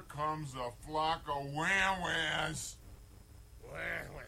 Here comes a flock of wham-whams. Wah, wah.